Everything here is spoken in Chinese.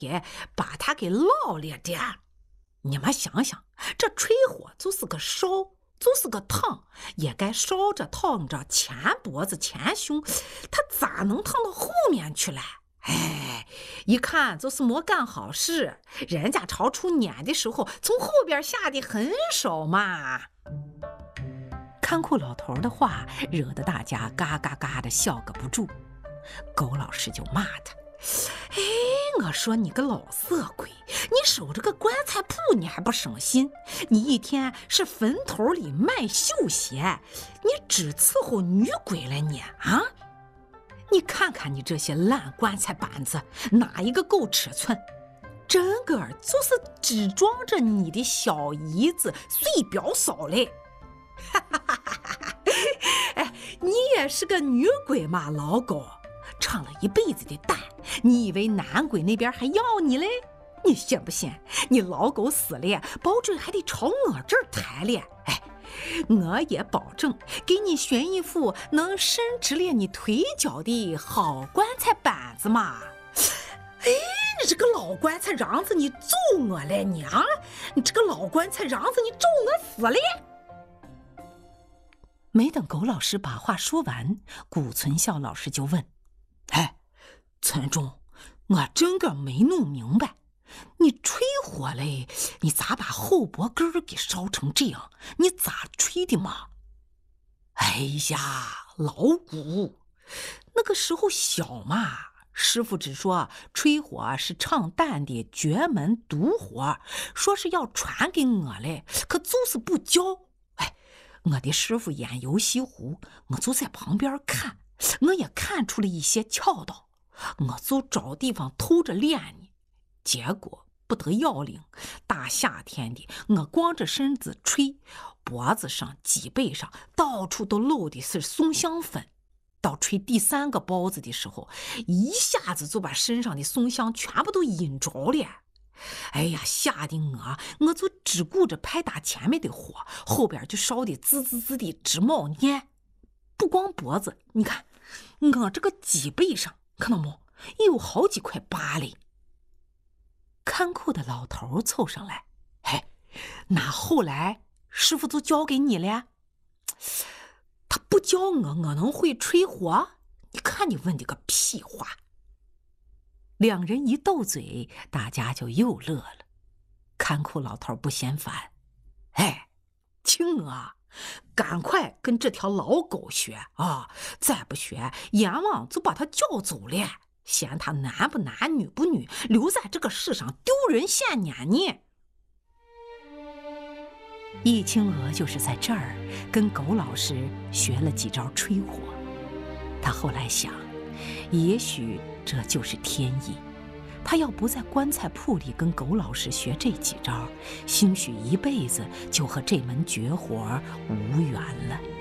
也把它给烙了的。你们想想，这吹火就是个烧，就是个烫，也该烧着烫着前脖子前胸，它咋能烫到后面去了？哎，一看就是没干好事，人家朝出撵的时候从后边下的很少嘛。看酷老头的话惹得大家嘎嘎嘎的笑个不住。狗老师就骂他：哎，我说你个老色鬼，你守着个棺材铺你还不省心，你一天是坟头里卖绣鞋，你只伺候女鬼了你啊！你看看你这些烂棺材板子，哪一个够尺寸？整个就是只装着你的小姨子碎表嫂嘞！哎，你也是个女鬼嘛，老狗，唱了一辈子的蛋，你以为男鬼那边还要你嘞？你信不信？你老狗死了，保准还得朝我这儿抬了。哎，我也保证给你选一副能伸直了你腿脚的好棺材板子嘛。哎，你这个老棺材瓤子，你揍我了你啊！你这个老棺材瓤子，你咒我死了！没等狗老师把话说完，谷存孝老师就问：哎，村中，我真个没弄明白，你吹火嘞，你咋把后脖根儿给烧成这样？你咋吹的嘛？哎呀，老谷，那个时候小嘛，师傅只说吹火是唱蛋的绝门独活，说是要传给我嘞，可就是不教。哎，我的师傅眼游西湖，我就在旁边看，我也看出了一些窍道，我就找地方偷着练呢。结果不得要领，大夏天的，我光着身子吹，脖子上、脊背上到处都漏的是松香粉。到吹第3个包子的时候，一下子就把身上的松香全部都引着了。哎呀，吓得我就只顾着拍打前面的火，后边就烧得滋滋滋的直冒烟。不光脖子，你看我这个脊背上看到没，也有好几块疤嘞。看酷的老头凑上来：嘿，那后来师傅就教给你了？他不教我能会吹火？你看你问的个屁话！两人一斗嘴，大家就又乐了。看酷老头不嫌烦：哎，听啊，赶快跟这条老狗学啊！再不学，阎王就把他叫走了，嫌他男不男女不女，留在这个世上丢人现眼呢。易清娥就是在这儿跟狗老师学了几招吹火。他后来想，也许这就是天意，他要不在棺材铺里跟狗老师学这几招，兴许一辈子就和这门绝活无缘了。